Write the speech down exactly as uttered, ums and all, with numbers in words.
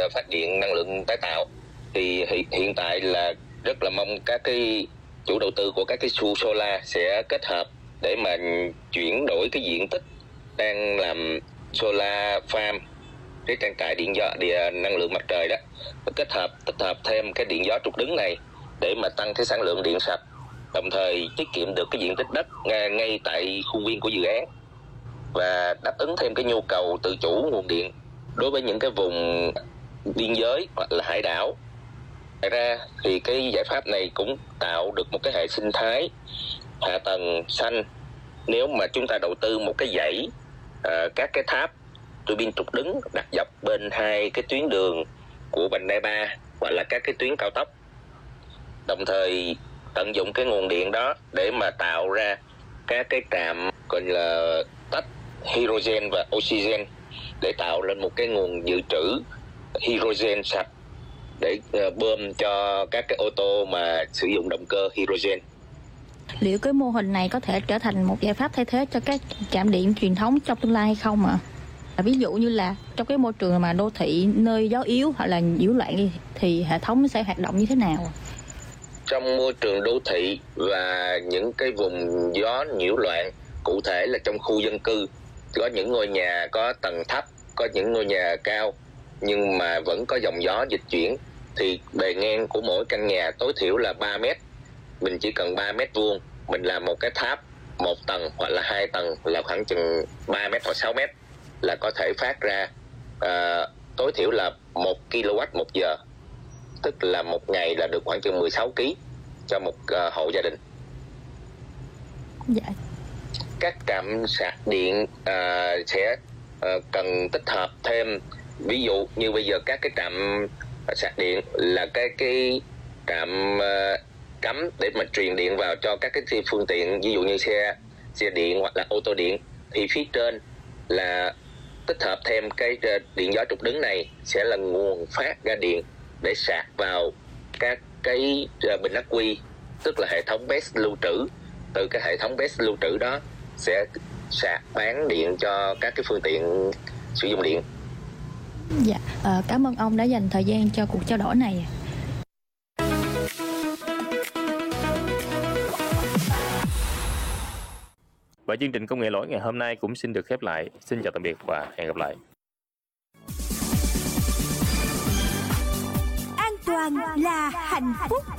phát điện năng lượng tái tạo. Thì hiện tại là rất là mong các cái chủ đầu tư của các cái khu solar sẽ kết hợp để mà chuyển đổi cái diện tích đang làm solar farm, cái trang trại điện gió địa năng lượng mặt trời đó, kết hợp tích hợp thêm cái điện gió trục đứng này để mà tăng cái sản lượng điện sạch, đồng thời tiết kiệm được cái diện tích đất ngay, ngay tại khuôn viên của dự án và đáp ứng thêm cái nhu cầu tự chủ nguồn điện đối với những cái vùng biên giới hoặc là hải đảo. Ngoài ra thì cái giải pháp này cũng tạo được một cái hệ sinh thái hạ tầng xanh. Nếu mà chúng ta đầu tư một cái dãy uh, các cái tháp tua bin trục đứng đặt dọc bên hai cái tuyến đường của vành đai ba hoặc là các cái tuyến cao tốc, đồng thời tận dụng cái nguồn điện đó để mà tạo ra các cái trạm gọi là tách hydrogen và oxygen để tạo lên một cái nguồn dự trữ hydrogen sạch để uh, bơm cho các cái ô tô mà sử dụng động cơ hydrogen. Liệu cái mô hình này có thể trở thành một giải pháp thay thế cho các trạm điện truyền thống trong tương lai hay không ạ? À? Ví dụ như là trong cái môi trường mà đô thị nơi gió yếu hoặc là nhiễu loạn đi, thì hệ thống sẽ hoạt động như thế nào? Trong môi trường đô thị và những cái vùng gió nhiễu loạn, cụ thể là trong khu dân cư, có những ngôi nhà có tầng thấp, có những ngôi nhà cao nhưng mà vẫn có dòng gió dịch chuyển, thì bề ngang của mỗi căn nhà tối thiểu là ba mét. Mình chỉ cần ba mét vuông, mình làm một cái tháp một tầng hoặc là hai tầng là khoảng chừng ba mét hoặc sáu mét là có thể phát ra uh, tối thiểu là một ki lô oát một giờ, tức là một ngày là được khoảng chừng mười sáu ki lô gam cho một uh, hộ gia đình. Dạ. Các trạm sạc điện uh, sẽ uh, cần tích hợp thêm, ví dụ như bây giờ các cái trạm sạc điện là cái cái trạm uh, cắm để mà truyền điện vào cho các cái phương tiện, ví dụ như xe xe điện hoặc là ô tô điện, thì phía trên là tích hợp thêm cái điện gió trục đứng này sẽ là nguồn phát ra điện để sạc vào các cái bình ắc quy, tức là hệ thống bê e ét lưu trữ. Từ cái hệ thống bê e ét lưu trữ đó sẽ sạc bán điện cho các cái phương tiện sử dụng điện. Dạ, à, cảm ơn ông đã dành thời gian cho cuộc trao đổi này. Và chương trình Công nghệ lỗi ngày hôm nay cũng xin được khép lại. Xin chào tạm biệt và hẹn gặp lại. An toàn là hạnh phúc.